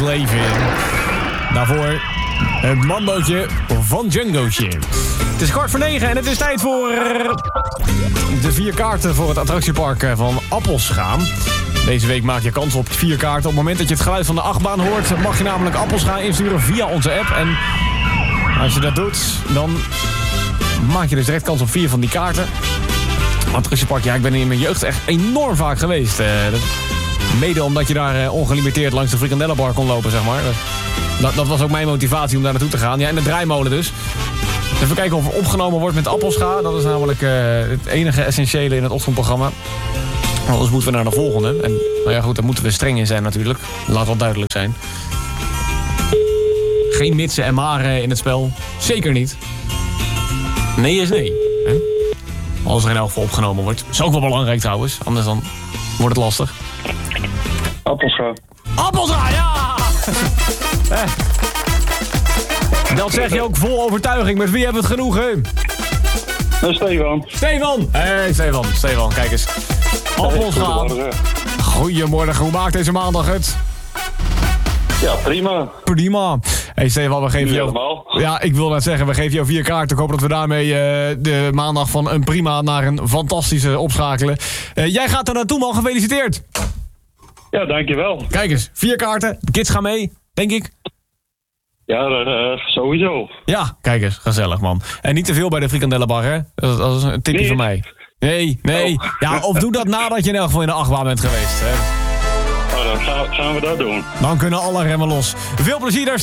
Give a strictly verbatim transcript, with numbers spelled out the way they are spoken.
leven in. Daarvoor het mambootje van Django'tje. Het is kwart voor negen en het is tijd voor de vier kaarten voor het attractiepark van Appelscha. Deze week maak je kans op vier kaarten. Op het moment dat je het geluid van de achtbaan hoort, mag je namelijk Appelscha insturen via onze app. En als je dat doet, dan maak je dus direct kans op vier van die kaarten. Attractiepark, ja, ik ben in mijn jeugd echt enorm vaak geweest. Uh, dat, mede omdat je daar uh, ongelimiteerd langs de frikandellenbar kon lopen, zeg maar. Dat, dat was ook mijn motivatie om daar naartoe te gaan. Ja, en de draaimolen dus. Even kijken of er opgenomen wordt met Appelscha. Dat is namelijk uh, het enige essentiële in het ochtendprogramma. Anders moeten we naar de volgende. En nou ja, goed, daar moeten we streng in zijn natuurlijk. Laat wel duidelijk zijn. Geen mitsen en maren in het spel. Zeker niet. Nee is nee. Hè? Als er in elk geval opgenomen wordt. Is ook wel belangrijk trouwens. Anders dan wordt het lastig. Appelscha. Appelscha, ja! eh. Dat zeg je ook vol overtuiging. Met wie hebben we het genoegen? Nou, Stefan. Stefan! Hé, hey, Stefan. Stefan, kijk eens. Appelscha. Goedemorgen. Hoe maakt deze maandag het? Ja, prima. Prima. Hey Stefan, we geven jou... Ja, ik wil net zeggen, we geven jou vier kaarten. Ik hoop dat we daarmee uh, de maandag van een prima naar een fantastische opschakelen. Uh, jij gaat er naartoe, man. Gefeliciteerd. Ja, dankjewel. Kijk eens, vier kaarten. De kids gaan mee, denk ik. Ja, uh, sowieso. Ja, kijk eens. Gezellig, man. En niet te veel bij de frikandellenbar, hè? Dat, dat is een tipje nee. van mij. Nee, nee. Oh. Ja, of doe dat nadat je in elk geval in de achtbaan bent geweest. Hè? Oh, dan gaan, gaan we dat doen. Dan kunnen alle remmen los. Veel plezier daar.